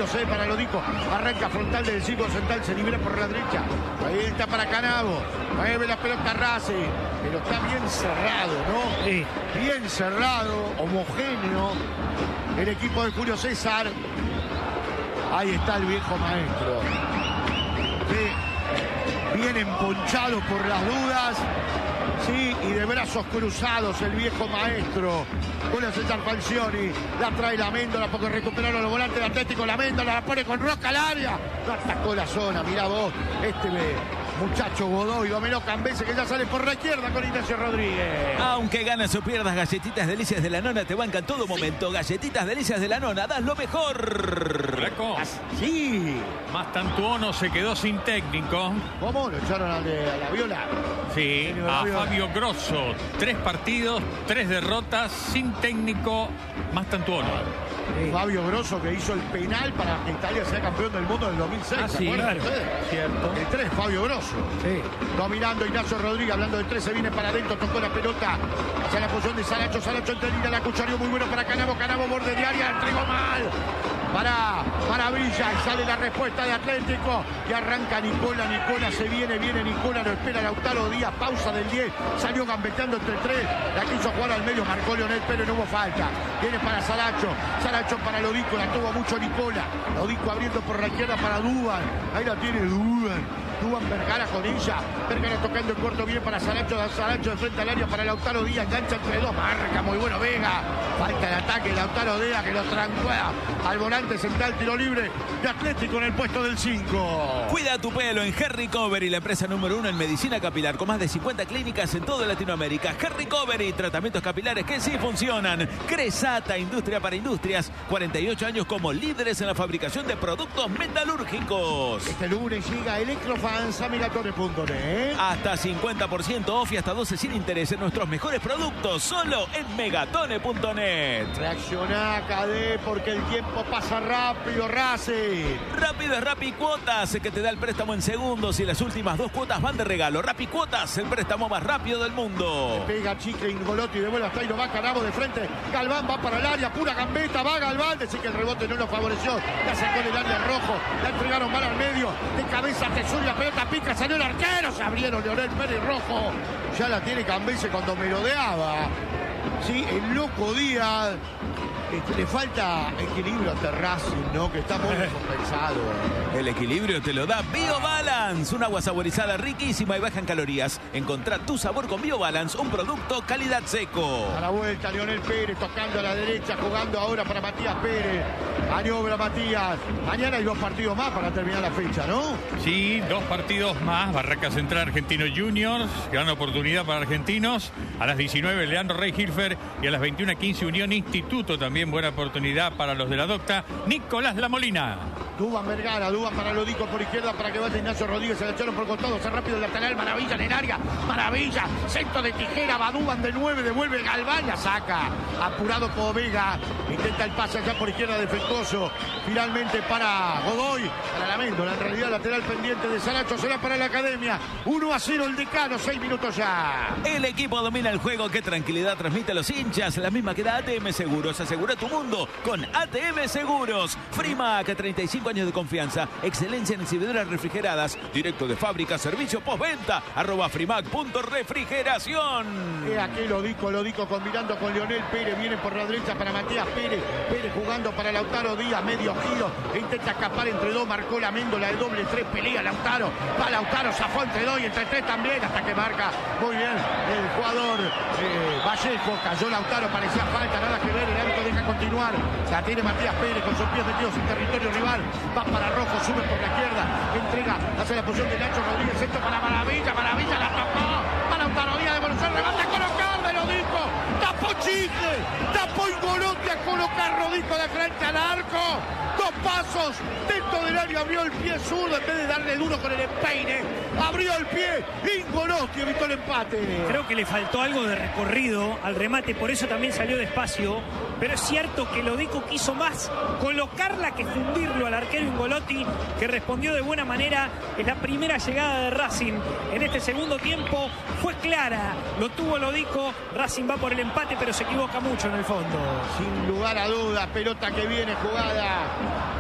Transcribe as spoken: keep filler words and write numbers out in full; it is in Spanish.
número seis para Lodico. Arranca frontal del círculo central, se libera por la derecha. Ahí está para Canavo. Mueve la pelota Racing. Pero está bien cerrado, ¿no? Sí. Bien cerrado, homogéneo. El equipo de Julio César. Ahí está el viejo maestro. Sí. Bien emponchado por las dudas. Sí, y de brazos cruzados el viejo maestro. Julio César Falcioni. La trae la Méndola porque recuperaron los volantes de Atlético. La Méndola la pone con Roca al área. No atacó la zona, mirá vos. Este muchacho Godoy, Domenó Cambese, que ya sale por la izquierda con Ignacio Rodríguez. Aunque ganas o pierdas, Galletitas Delicias de la Nona te bancan todo momento. Galletitas Delicias de la Nona, das lo mejor. Flaco. Sí. Mastantuono se quedó sin técnico. ¿Cómo? ¿Lo echaron a, de, a la Viola? Sí, a Fabio Grosso. Tres partidos, tres derrotas, sin técnico. Mastantuono. Sí. Fabio Grosso, que hizo el penal para que Italia sea campeón del mundo del dos mil seis. Ah, ¿se sí, acuerdan claro. ustedes? Cierto. El tres, Fabio Grosso. Sí. Dominando Ignacio Rodríguez, hablando de tres, se viene para adentro, tocó la pelota hacia la posición de Saracho, Saracho entre línea, la cucharió muy bueno para Canavo, Canavo borde de área, entregó mal para Maravilla y sale la respuesta de Atlético y arranca Nicola, Nicola se viene, viene Nicola, lo espera Lautaro Díaz, pausa del diez, salió gambeteando entre tres, la quiso jugar al medio, marcó Leonel Pérez, no hubo falta, viene para Saracho, Saracho para Lodico, la tuvo mucho Nicola, Lodico abriendo por la izquierda para Duban, ahí la tiene Duban. Duban Vergara con ella, Vergara tocando el corto bien para Saracho, Saracho de frente al área para Lautaro Díaz, engancha entre dos, marca muy bueno Vega, falta el ataque, Lautaro Díaz que lo tranquea al volante central, tiro libre de Atlético en el puesto del cinco. Cuida tu pelo en Hair Recovery, la empresa número uno en medicina capilar, con más de cincuenta clínicas en toda Latinoamérica. Hair Recovery, tratamientos capilares que sí funcionan. Cresata, industria para industrias, cuarenta y ocho años como líderes en la fabricación de productos metalúrgicos. Este lunes llega Electrofans a Megatone punto net. Hasta cincuenta por ciento off y hasta doce sin interés en nuestros mejores productos, solo en Megatone punto net. Reacciona, Cadé, porque el tiempo pasa rápido, Racing. Rápido es Rappi Cuotas, que te da el préstamo en segundos y las últimas dos cuotas van de regalo. Rappi Cuotas, el préstamo más rápido del mundo. Pega Chicle, Ingolotti, de vuelta hasta ahí, no va Canavo de frente. Galván va para el área, pura gambeta, va Galván. Decir que el rebote no lo favoreció. La sacó en el área rojo, la entregaron mal al medio. De cabeza Tesur, la pelota pica, salió el arquero. Se abrieron Leonel Pérez Rojo. Ya la tiene Cambese cuando merodeaba. Sí, el loco Díaz. Este, le falta equilibrio a Racing, ¿no? Que está muy descompensado. El equilibrio te lo da BioBalance, un agua saborizada riquísima y baja en calorías. Encontrá tu sabor con BioBalance, un producto calidad seco. A la vuelta, Leonel Pérez tocando a la derecha, jugando ahora para Matías Pérez. Maniobra Matías. Mañana hay dos partidos más para terminar la fecha, ¿no? Sí, dos partidos más. Barraca Central Argentino Juniors, gran oportunidad para argentinos. A las diecinueve, Leandro Rey Hilfer. Y a las veintiuna quince, Unión Instituto. También buena oportunidad para los de la docta. Nicolás La Molina. Duban Vergara, Duban para Lodico por izquierda para que vaya Ignacio Rodríguez, se le echaron por costado, se rápido el lateral, Maravilla en el área, Maravilla, centro de tijera, va Duban de nueve, devuelve Galván, la saca, apurado por Vega, intenta el pase allá por izquierda defectuoso, finalmente para Godoy, para la Méndola, en realidad lateral pendiente de Saracho, será para la Academia, uno a cero el Decano, seis minutos ya. El equipo domina el juego, qué tranquilidad transmite a los hinchas, la misma que da A T M Seguros, asegura tu mundo con A T M Seguros, Frimac, treinta y cinco años de confianza, excelencia en exhibidoras refrigeradas, directo de fábrica, servicio postventa, arroba frimac punto refrigeración. Eh, aquí Lodico, Lodico combinando con Leonel Pérez, viene por la derecha para Matías Pérez, Pérez jugando para Lautaro Díaz, medio giro, e intenta escapar entre dos, marcó la Méndola de doble tres, pelea Lautaro, va Lautaro, zafó entre dos y entre tres también, hasta que marca muy bien el jugador eh, Vallejo, cayó Lautaro, parecía falta, nada que ver, el árbitro deja continuar, la tiene Matías Pérez con sus pies metidos en territorio rival, va para Rojo, sube por la izquierda, entrega hacia la posición de Nacho Rodríguez, centro para Maravilla, Maravilla la tocó, para Lautaro Díaz, devolución, remate a colocarle, lo dijo, tapó Chicle, tapó Ingolotti a colocar Rodico de frente al arco, dos pasos dentro del área, abrió el pie zurdo en vez de darle duro con el empeine, abrió el pie, Ingolotti evitó el empate. Creo que le faltó algo de recorrido al remate, por eso también salió despacio, pero es cierto que Lodico quiso más colocarla que fundirlo al arquero Ingolotti, que respondió de buena manera. Es la primera llegada de Racing en este segundo tiempo, fue clara, lo tuvo Lodico, Racing va por el empate pero se equivoca mucho en el fondo. Sin lugar a dudas, pelota que viene jugada